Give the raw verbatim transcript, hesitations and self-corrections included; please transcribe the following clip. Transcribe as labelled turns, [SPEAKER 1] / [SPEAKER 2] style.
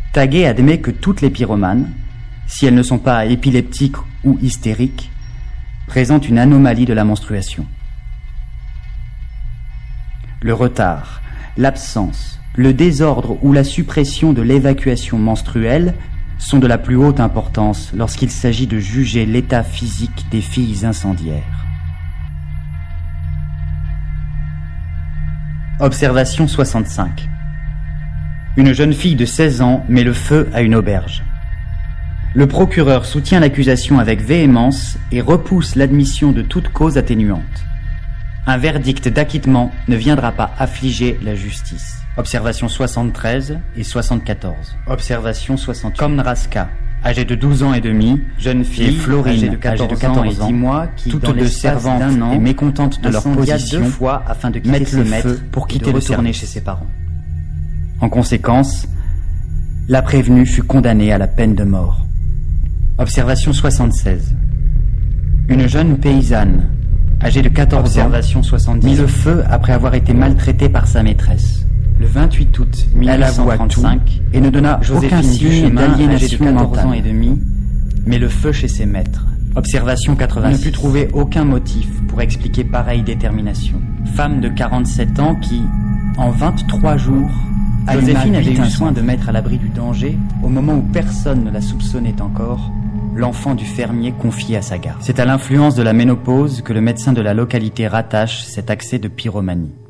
[SPEAKER 1] Taguet admet que toutes les pyromanes, si elles ne sont pas épileptiques ou hystériques, présentent une anomalie de la menstruation. Le retard, l'absence, le désordre ou la suppression de l'évacuation menstruelle sont de la plus haute importance lorsqu'il s'agit de juger l'état physique des filles incendiaires. Observation soixante-cinq. Une jeune fille de seize ans met le feu à une auberge. Le procureur soutient l'accusation avec véhémence et repousse l'admission de toute cause atténuante. Un verdict d'acquittement ne viendra pas affliger la justice. Observation soixante-treize et soixante-quatorze. Observation soixante-huit. Komnraska, âgée de douze ans et demi, jeune fille, et Florine, âgée de quatorze ans et dix mois, qui, toutes deux servantes et mécontentes de leur position, deux fois afin de mettre le feu pour quitter le retourner chez ses parents. En conséquence, la prévenue fut condamnée à la peine de mort. Observation soixante-seize. Une jeune paysanne, âgée de quatorze Observation ans, soixante-dix, mit le feu après avoir été maltraitée par sa maîtresse. Le vingt-huit août mille neuf cent trente-cinq, et ne donna aucun signe d'aliénation de quatorze ans et demi, mais le feu chez ses maîtres. Observation quatre-vingt-six. Ne put trouver aucun motif pour expliquer pareille détermination. Femme de quarante-sept ans qui, en vingt-trois jours, Joséphine avait eu soin de mettre à l'abri du danger, au moment où personne ne la soupçonnait encore, l'enfant du fermier confié à sa garde. C'est à l'influence de la ménopause que le médecin de la localité rattache cet accès de pyromanie.